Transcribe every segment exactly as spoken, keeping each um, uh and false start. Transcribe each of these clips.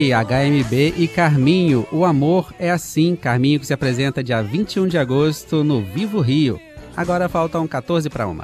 E H M B e Carminho, O Amor é Assim. Carminho que se apresenta dia vinte e um de agosto no Vivo Rio. Agora faltam quatorze para uma.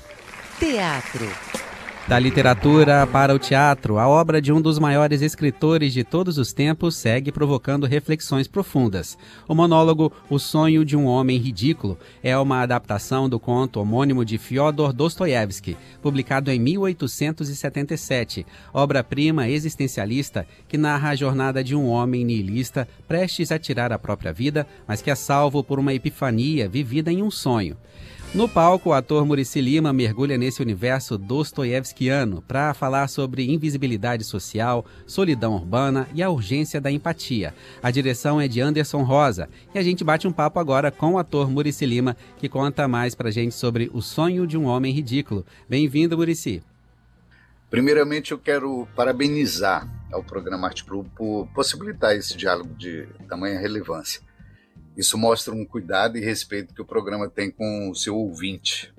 Teatro. Da literatura para o teatro, a obra de um dos maiores escritores de todos os tempos segue provocando reflexões profundas. O monólogo O Sonho de um Homem Ridículo é uma adaptação do conto homônimo de Fyodor Dostoiévski, publicado em mil oitocentos e setenta e sete, obra-prima existencialista que narra a jornada de um homem nihilista prestes a tirar a própria vida, mas que é salvo por uma epifania vivida em um sonho. No palco, o ator Muricy Lima mergulha nesse universo dostoiévskiano para falar sobre invisibilidade social, solidão urbana e a urgência da empatia. A direção é de Anderson Rosa e a gente bate um papo agora com o ator Muricy Lima, que conta mais pra gente sobre O Sonho de um Homem Ridículo. Bem-vindo, Muricy. Primeiramente, eu quero parabenizar ao programa Arte Club por possibilitar esse diálogo de tamanha relevância. Isso mostra um cuidado e respeito que o programa tem com o seu ouvinte.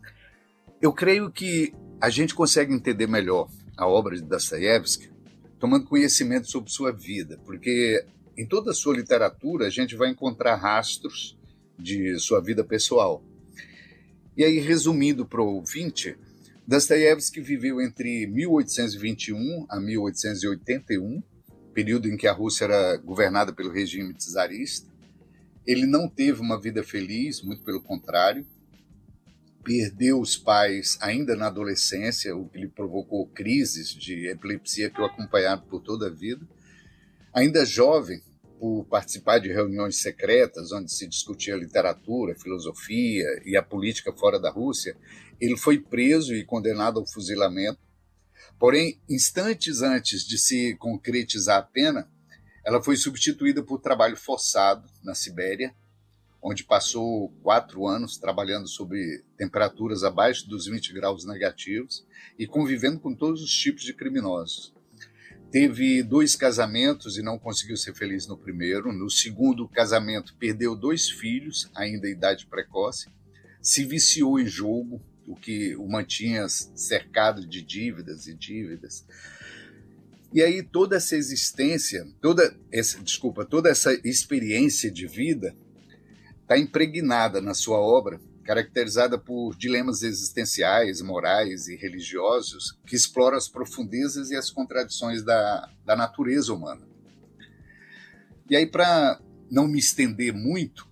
Eu creio que a gente consegue entender melhor a obra de Dostoiévski tomando conhecimento sobre sua vida, porque em toda a sua literatura a gente vai encontrar rastros de sua vida pessoal. E aí, resumindo para o ouvinte, Dostoiévski viveu entre mil oitocentos e vinte e um a mil oitocentos e oitenta e um, período em que a Rússia era governada pelo regime czarista. Ele não teve uma vida feliz, muito pelo contrário. Perdeu os pais ainda na adolescência, o que lhe provocou crises de epilepsia que o acompanharam por toda a vida. Ainda jovem, por participar de reuniões secretas onde se discutia literatura, filosofia e a política fora da Rússia, ele foi preso e condenado ao fuzilamento. Porém, instantes antes de se concretizar a pena, ela foi substituída por trabalho forçado na Sibéria, onde passou quatro anos trabalhando sob temperaturas abaixo dos vinte graus negativos e convivendo com todos os tipos de criminosos. Teve dois casamentos e não conseguiu ser feliz no primeiro. No segundo casamento, perdeu dois filhos, ainda em idade precoce. Se viciou em jogo, o que o mantinha cercado de dívidas e dívidas. E aí toda essa existência, toda essa, desculpa, toda essa experiência de vida está impregnada na sua obra, caracterizada por dilemas existenciais, morais e religiosos que exploram as profundezas e as contradições da, da natureza humana. E aí, para não me estender muito,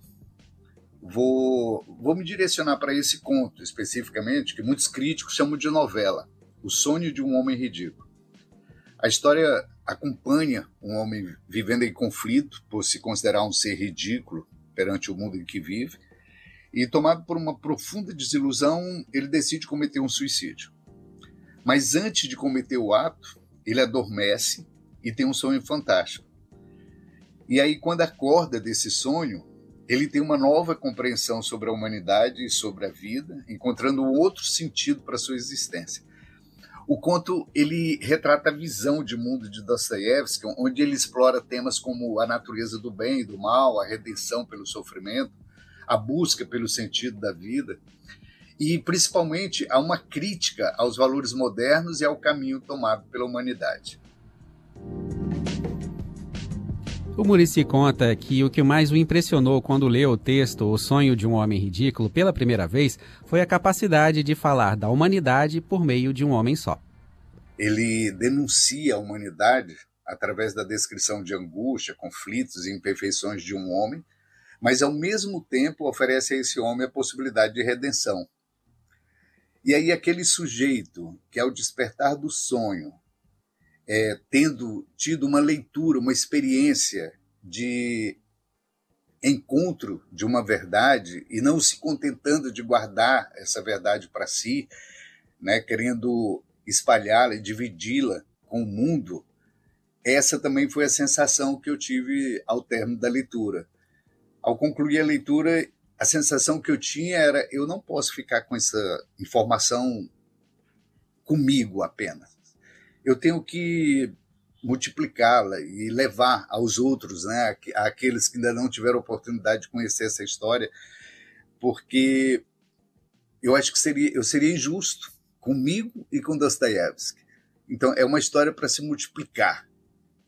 vou, vou me direcionar para esse conto, especificamente, que muitos críticos chamam de novela, O Sonho de um Homem Ridículo. A história acompanha um homem vivendo em conflito por se considerar um ser ridículo perante o mundo em que vive e, tomado por uma profunda desilusão, ele decide cometer um suicídio. Mas antes de cometer o ato, ele adormece e tem um sonho fantástico. E aí, quando acorda desse sonho, ele tem uma nova compreensão sobre a humanidade e sobre a vida, encontrando outro sentido para a sua existência. O conto ele retrata a visão de mundo de Dostoiévski, onde ele explora temas como a natureza do bem e do mal, a redenção pelo sofrimento, a busca pelo sentido da vida e, principalmente, há uma crítica aos valores modernos e ao caminho tomado pela humanidade. O Muricy conta que o que mais o impressionou quando leu o texto O Sonho de um Homem Ridículo pela primeira vez foi a capacidade de falar da humanidade por meio de um homem só. Ele denuncia a humanidade através da descrição de angústia, conflitos e imperfeições de um homem, mas ao mesmo tempo oferece a esse homem a possibilidade de redenção. E aí aquele sujeito que ao despertar do sonho, É, tendo tido uma leitura, uma experiência de encontro de uma verdade e não se contentando de guardar essa verdade para si, né, querendo espalhá-la e dividi-la com o mundo, essa também foi a sensação que eu tive ao término da leitura. Ao concluir a leitura, a sensação que eu tinha era: eu não posso ficar com essa informação comigo apenas. Eu tenho que multiplicá-la e levar aos outros, né, àqueles que ainda não tiveram oportunidade de conhecer essa história, porque eu acho que seria, eu seria injusto comigo e com Dostoiévski. Então, é uma história para se multiplicar.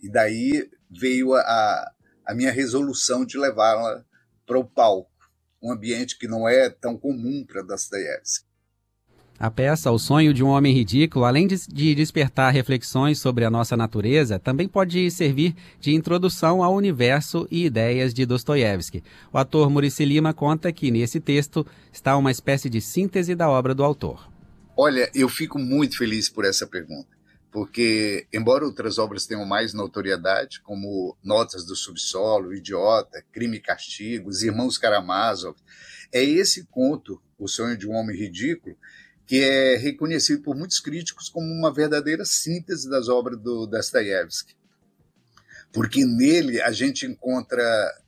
E daí veio a, a minha resolução de levá-la para o palco, um ambiente que não é tão comum para Dostoiévski. A peça O Sonho de um Homem Ridículo, além de, de despertar reflexões sobre a nossa natureza, também pode servir de introdução ao universo e ideias de Dostoiévski. O ator Muricy Lima conta que nesse texto está uma espécie de síntese da obra do autor. Olha, eu fico muito feliz por essa pergunta, porque, embora outras obras tenham mais notoriedade, como Notas do Subsolo, Idiota, Crime e Castigo, Os Irmãos Karamazov, é esse conto, O Sonho de um Homem Ridículo, que é reconhecido por muitos críticos como uma verdadeira síntese das obras do Dostoiévski. Porque nele a gente encontra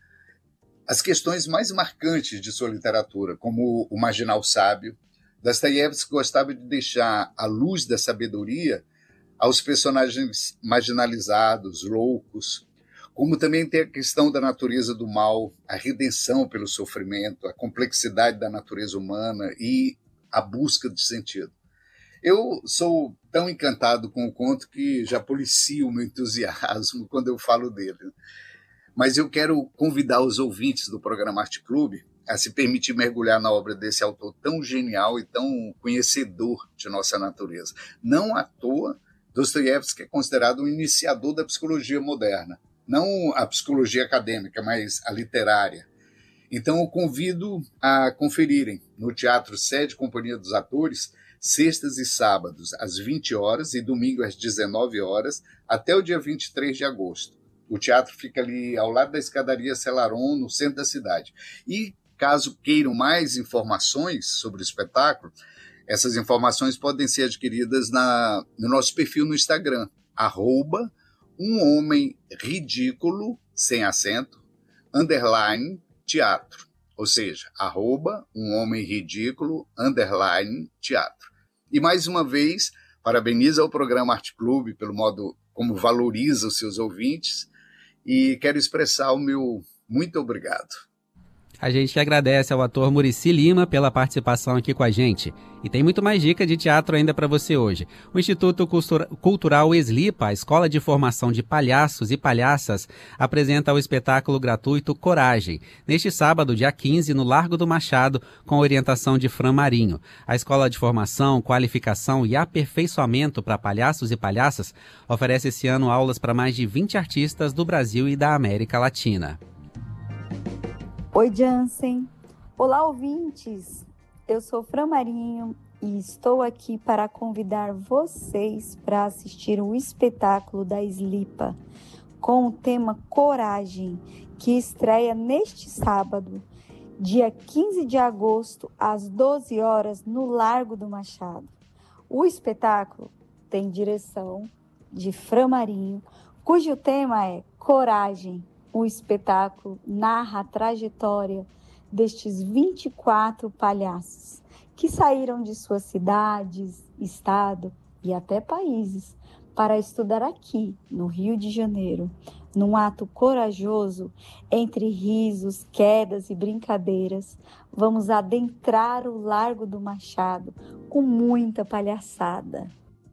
as questões mais marcantes de sua literatura, como o marginal sábio. Dostoiévski gostava de deixar a luz da sabedoria aos personagens marginalizados, loucos, como também tem a questão da natureza do mal, a redenção pelo sofrimento, a complexidade da natureza humana e a busca de sentido. Eu sou tão encantado com o conto que já policio o meu entusiasmo quando eu falo dele. Mas eu quero convidar os ouvintes do programa Arte Clube a se permitir mergulhar na obra desse autor tão genial e tão conhecedor de nossa natureza. Não à toa, Dostoiévski é considerado um iniciador da psicologia moderna. Não a psicologia acadêmica, mas a literária. Então eu convido a conferirem no Teatro Sede Companhia dos Atores, sextas e sábados às vinte horas e domingo às dezenove horas, até o dia vinte e três de agosto. O teatro fica ali ao lado da escadaria Celaron, no centro da cidade. E caso queiram mais informações sobre o espetáculo, essas informações podem ser adquiridas na, no nosso perfil no Instagram, arroba um homem ridículo, sem acento, underline, teatro, ou seja, arroba um homem ridículo, underline, teatro. E mais uma vez, parabenizo ao programa Arte Clube pelo modo como valoriza os seus ouvintes e quero expressar o meu muito obrigado. A gente agradece ao ator Muricy Lima pela participação aqui com a gente. E tem muito mais dica de teatro ainda para você hoje. O Instituto Cultural Eslipa, a Escola de Formação de Palhaços e Palhaças, apresenta o espetáculo gratuito Coragem, neste sábado, dia quinze, no Largo do Machado, com orientação de Fran Marinho. A Escola de Formação, Qualificação e Aperfeiçoamento para Palhaços e Palhaças oferece esse ano aulas para mais de vinte artistas do Brasil e da América Latina. Oi, Jansen. Olá, ouvintes. Eu sou Fran Marinho e estou aqui para convidar vocês para assistir o espetáculo da Eslipa com o tema Coragem, que estreia neste sábado, dia quinze de agosto, às doze horas, no Largo do Machado. O espetáculo tem direção de Fran Marinho, cujo tema é Coragem. O espetáculo narra a trajetória destes vinte e quatro palhaços que saíram de suas cidades, estado e até países para estudar aqui, no Rio de Janeiro, num ato corajoso, entre risos, quedas e brincadeiras. Vamos adentrar o Largo do Machado com muita palhaçada.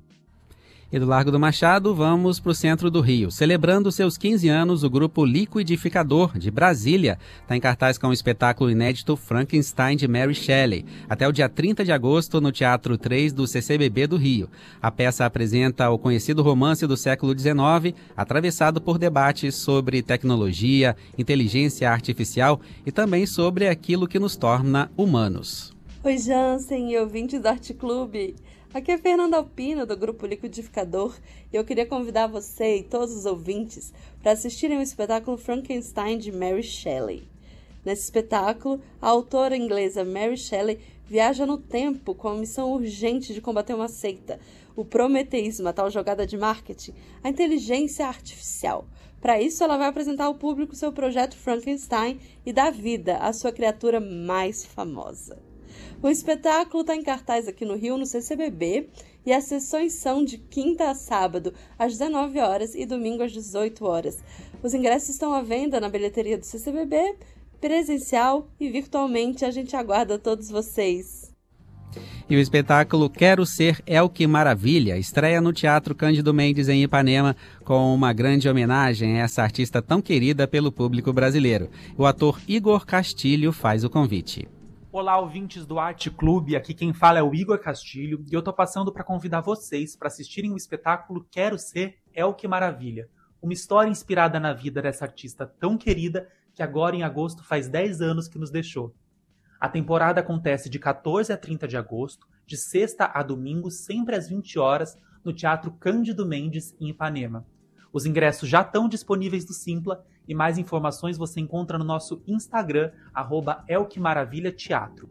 E do Largo do Machado, vamos para o centro do Rio. Celebrando seus quinze anos, o grupo Liquidificador, de Brasília, está em cartaz com o espetáculo inédito Frankenstein, de Mary Shelley, até o dia trinta de agosto, no Teatro três do C C B B do Rio. A peça apresenta o conhecido romance do século dezenove, atravessado por debates sobre tecnologia, inteligência artificial e também sobre aquilo que nos torna humanos. Oi, Jansen e ouvintes do Arte Clube. Aqui é Fernanda Alpino, do Grupo Liquidificador, e eu queria convidar você e todos os ouvintes para assistirem ao espetáculo Frankenstein, de Mary Shelley. Nesse espetáculo, a autora inglesa Mary Shelley viaja no tempo com a missão urgente de combater uma seita, o prometeísmo, a tal jogada de marketing, a inteligência artificial. Para isso, ela vai apresentar ao público seu projeto Frankenstein e dar vida à sua criatura mais famosa. O espetáculo está em cartaz aqui no Rio, no C C B B, e as sessões são de quinta a sábado, às dezenove horas e domingo às dezoito horas. Os ingressos estão à venda na bilheteria do C C B B, presencial e virtualmente. A gente aguarda todos vocês. E o espetáculo Quero Ser é o que Maravilha estreia no Teatro Cândido Mendes, em Ipanema, com uma grande homenagem a essa artista tão querida pelo público brasileiro. O ator Igor Castilho faz o convite. Olá, ouvintes do Arte Clube, aqui quem fala é o Igor Castilho e eu tô passando para convidar vocês para assistirem o espetáculo Quero Ser é o que Maravilha, uma história inspirada na vida dessa artista tão querida que agora em agosto faz dez anos que nos deixou. A temporada acontece de quatorze a trinta de agosto, de sexta a domingo, sempre às vinte horas, no Teatro Cândido Mendes, em Ipanema. Os ingressos já estão disponíveis no Simpla e mais informações você encontra no nosso Instagram, arroba elquemaravilhateatro.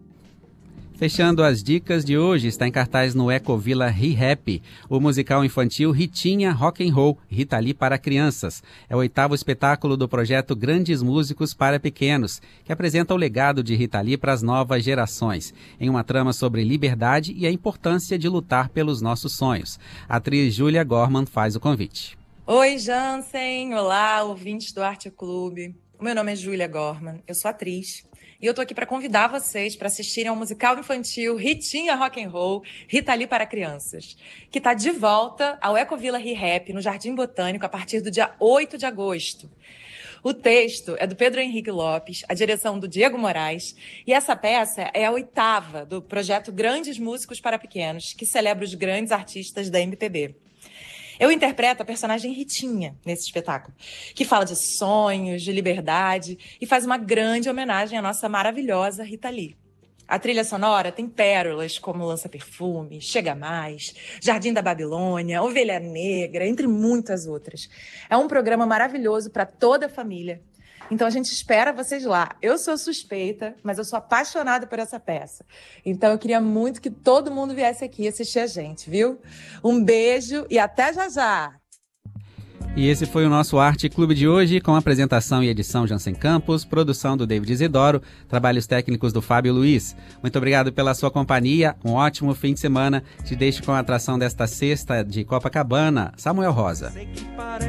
Fechando as dicas de hoje, está em cartaz no Ecovila Re-Rap, o musical infantil Ritinha Rock and Roll, Rita Lee para crianças. É o oitavo espetáculo do projeto Grandes Músicos para Pequenos, que apresenta o legado de Rita Lee para as novas gerações, em uma trama sobre liberdade e a importância de lutar pelos nossos sonhos. A atriz Júlia Gorman faz o convite. Oi, Jansen! Olá, ouvintes do Arte Clube. O meu nome é Júlia Gorman, eu sou atriz. E eu tô aqui para convidar vocês para assistirem ao musical infantil Ritinha Rock and Roll, Rita Lee para crianças, que está de volta ao Ecovila Re-Rap, no Jardim Botânico, a partir do dia oito de agosto. O texto é do Pedro Henrique Lopes, a direção do Diego Moraes, e essa peça é a oitava do projeto Grandes Músicos para Pequenos, que celebra os grandes artistas da M P B. Eu interpreto a personagem Ritinha nesse espetáculo, que fala de sonhos, de liberdade e faz uma grande homenagem à nossa maravilhosa Rita Lee. A trilha sonora tem pérolas como Lança Perfume, Chega Mais, Jardim da Babilônia, Ovelha Negra, entre muitas outras. É um programa maravilhoso para toda a família. Então a gente espera vocês lá. Eu sou suspeita, mas eu sou apaixonada por essa peça. Então eu queria muito que todo mundo viesse aqui assistir a gente, viu? Um beijo e até já já! E esse foi o nosso Arte Clube de hoje, com apresentação e edição Jansen Campos, produção do David Isidoro, trabalhos técnicos do Fábio Luiz. Muito obrigado pela sua companhia, um ótimo fim de semana. Te deixo com a atração desta sexta de Copacabana, Samuel Rosa.